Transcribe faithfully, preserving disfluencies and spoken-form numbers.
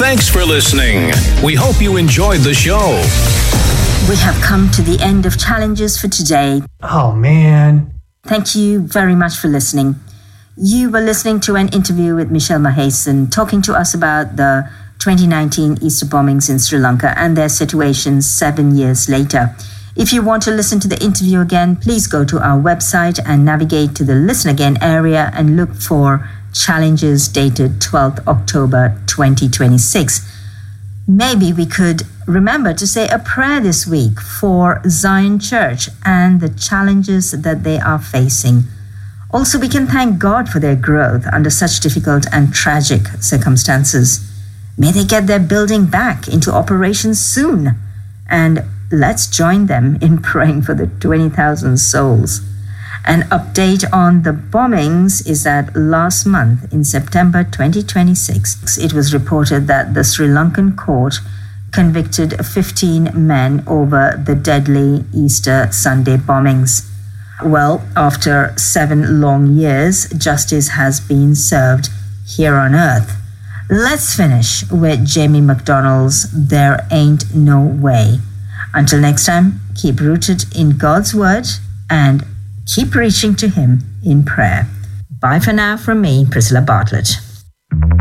Thanks for listening. We hope you enjoyed the show. We have come to the end of challenges for today. Oh, man. Thank you very much for listening. You were listening to an interview with Michelle Maheson talking to us about the twenty nineteen Easter bombings in Sri Lanka and their situation seven years later. If you want to listen to the interview again, please go to our website and navigate to the Listen Again area and look for challenges dated twelfth of October twenty twenty-six. Maybe we could remember to say a prayer this week for Zion Church and the challenges that they are facing. Also, we can thank God for their growth under such difficult and tragic circumstances. May they get their building back into operation soon. And let's join them in praying for the twenty thousand souls. An update on the bombings is that last month, in September twenty twenty-six, it was reported that the Sri Lankan court convicted fifteen men over the deadly Easter Sunday bombings. Well, after seven long years, justice has been served here on earth. Let's finish with Jamie McDonald's There Ain't No Way. Until next time, keep rooted in God's Word and keep reaching to Him in prayer. Bye for now from me, Priscilla Bartlett.